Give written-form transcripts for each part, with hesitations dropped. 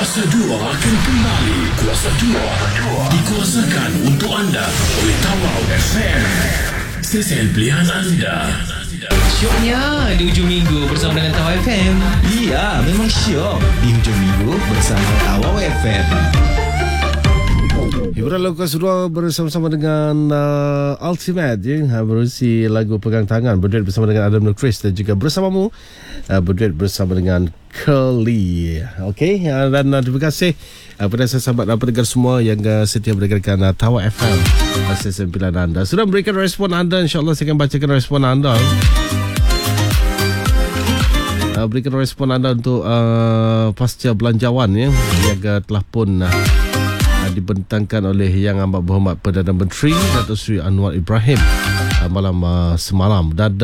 Kuasa 2 akan kembali. Kuasa 2 dikuasakan untuk anda oleh Tawau FM. Stesen pilihan anda. Syoknya di hujung minggu bersama dengan Tawau FM. Ya, memang syok di hujung minggu bersama Tawau FM. Hiburan lagu Kuasa 2 bersama-sama dengan Ultimate berusi lagu Pegang Tangan, berduet bersama dengan Adam Chris dan juga bersamamu berduet bersama dengan Curly. Okey, dan terima kasih kepada sahabat dan pendengar semua yang setia mendengarkan Tawau FM. Stesen pilihan anda. Sudah memberikan respon anda, insya-Allah saya akan bacakan respon anda. Berikan respon anda untuk pasca belanjawan yang telah pun dibentangkan oleh Yang Amat Berhormat Perdana Menteri Datuk Seri Anwar Ibrahim malam semalam. Dan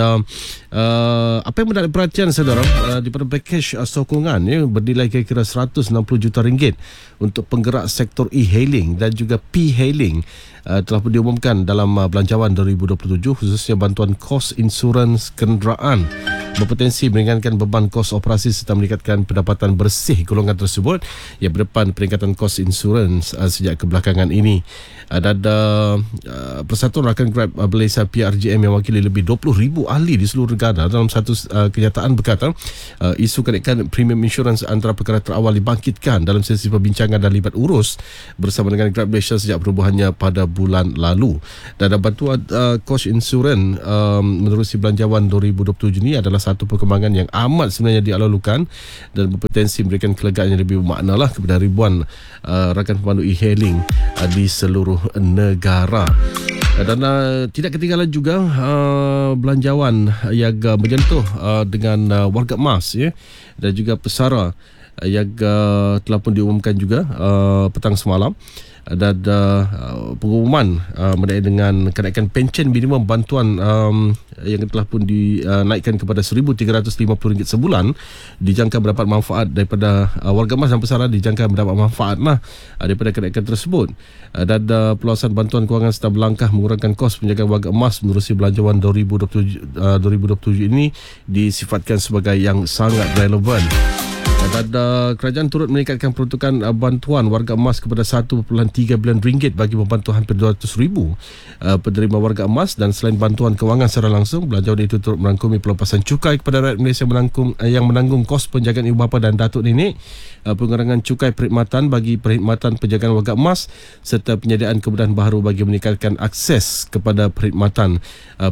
apa yang menarik perhatian saudara, daripada pakej sokongan bernilai kira-kira 160 juta ringgit untuk penggerak sektor e-hailing dan juga p-hailing telah pun diumumkan dalam belanjawan 2027, khususnya bantuan kos insurans kenderaan berpotensi meringankan beban kos operasi serta meningkatkan pendapatan bersih golongan tersebut yang berdepan peningkatan kos insurans sejak kebelakangan ini. Dan Persatuan Rakan Grab Malaysia PRGM yang wakili lebih 20,000 ahli di seluruh negara dalam satu kenyataan berkata isu kenaikan premium insurans antara perkara terawal dibangkitkan dalam sesi perbincangan dan libat urus bersama dengan Grab Malaysia sejak perubahannya pada bulan lalu. Dan bantuan kos insurans menerusi belanjawan 2027 ini adalah satu perkembangan yang amat sebenarnya dialalukan dan berpotensi memberikan kelegaan yang lebih bermakna lah kepada ribuan rakan pemandu e-hailing di seluruh negara. Dan tidak ketinggalan juga belanjawan yang menyentuh dengan warga emas dan juga pesara yang telah pun diumumkan juga petang semalam. Dan pengumuman mengenai dengan kenaikan pencen minimum bantuan yang telah pun dinaikkan kepada RM1,350 sebulan dijangka mendapat manfaat daripada warga emas dan pesara, dijangka mendapat manfaat daripada kenaikan tersebut. Dan perluasan bantuan kewangan serta berlangkah mengurangkan kos penjagaan warga emas menerusi belanjawan 2027 ini disifatkan sebagai yang sangat relevan. Dan kerajaan turut meningkatkan peruntukan bantuan warga emas kepada 1.3 bilion ringgit bagi membantu hampir 200,000 penerima warga emas. Dan selain bantuan kewangan secara langsung, belanjawan itu turut merangkumi pelepasan cukai kepada rakyat Malaysia yang menanggung kos penjagaan ibu bapa dan datuk nenek, pengurangan cukai perkhidmatan bagi perkhidmatan penjagaan warga emas serta penyediaan kemudahan baharu bagi meningkatkan akses kepada perkhidmatan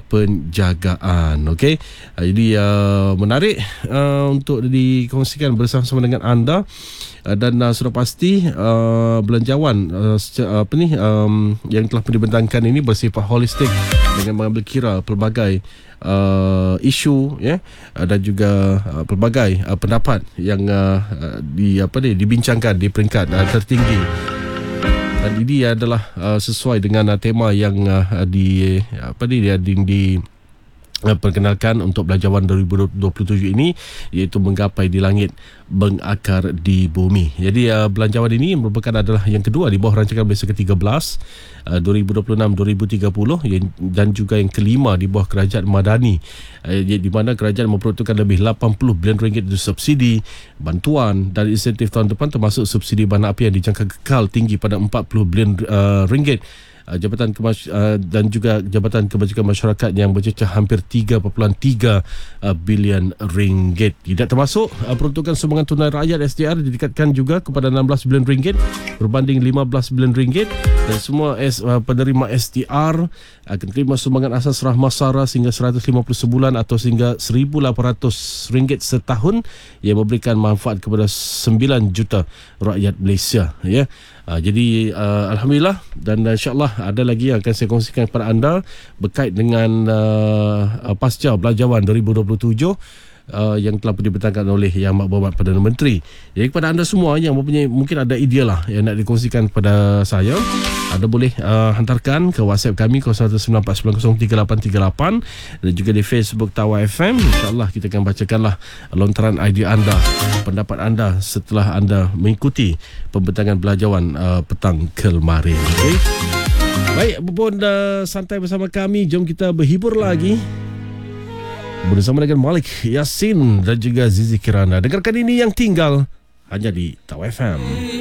penjagaan. Okey, jadi menarik untuk dikongsikan bersama dengan anda. Dan sudah pasti belanjawan yang telah dibentangkan ini bersifat holistik dengan mengambil kira pelbagai isu dan juga pelbagai pendapat yang dibincangkan di peringkat tertinggi. Dan ini adalah sesuai dengan tema yang perkenalkan untuk belanjawan 2027 ini, iaitu menggapai di langit, mengakar di bumi. Jadi belanjawan ini merupakan adalah yang kedua di bawah rancangan Malaysia ke-13 2026-2030 dan juga yang kelima di bawah kerajaan Madani, di mana kerajaan memperuntukkan lebih 80 bilion ringgit untuk subsidi, bantuan dan insentif tahun depan, termasuk subsidi bahan api yang dijangka kekal tinggi pada 40 bilion ringgit. Dan juga Jabatan Kebajikan Masyarakat yang bercecah hampir 3.3 bilion ringgit. Tidak termasuk peruntukan sumbangan tunai rakyat SDR ditingkatkan juga kepada 16 bilion ringgit berbanding 15 bilion ringgit, dan semua penerima SDR akan terima sumbangan asas rahmah sara sehingga 150 sebulan atau sehingga RM1,800 setahun yang memberikan manfaat kepada 9 juta rakyat Malaysia. Jadi alhamdulillah, dan insya-Allah ada lagi yang akan saya kongsikan kepada anda berkait dengan pasca belanjawan 2027 yang telah dibentangkan oleh Yang Amat Berhormat Perdana Menteri. Jadi kepada anda semua yang mempunyai, mungkin ada idea lah yang nak dikongsikan kepada saya, anda boleh hantarkan ke WhatsApp kami 0194903838 dan juga di Facebook Tawau FM. InsyaAllah kita akan bacakanlah lontaran idea anda, pendapat anda setelah anda mengikuti pembentangan belanjawan petang kemarin. Okay? Baik, apapun santai bersama kami, jom kita berhibur lagi bersama dengan Malik Yasin dan juga Zizi Kirana. Dengarkan ini yang tinggal hanya di Tawau FM.